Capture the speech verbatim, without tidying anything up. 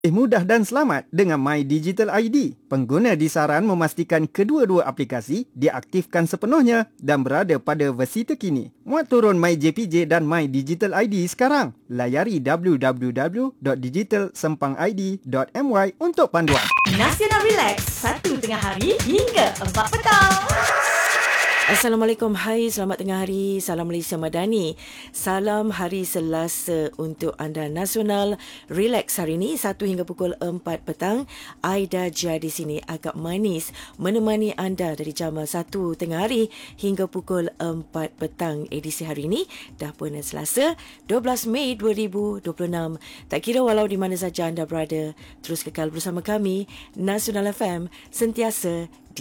Mudah dan selamat dengan My Digital I D. Pengguna disaran memastikan kedua-dua aplikasi diaktifkan sepenuhnya dan berada pada versi terkini. Muat turun My J P J dan My Digital I D sekarang. Layari w w w dot digital sempang i d dot m y untuk panduan. Nasional Relax, satu tengah hari hingga empat petang. Assalamualaikum, hai, selamat tengah hari, salam Malaysia Madani. Salam hari Selasa untuk anda. Nasional Relax hari ini satu hingga pukul empat petang. Aida Jia di sini agak manis menemani anda dari jam satu tengah hari hingga pukul empat petang. Edisi hari ini dah pun Selasa dua belas Mei dua ribu dua puluh enam. Tak kira walau di mana saja anda berada, terus kekal bersama kami Nasional F M, sentiasa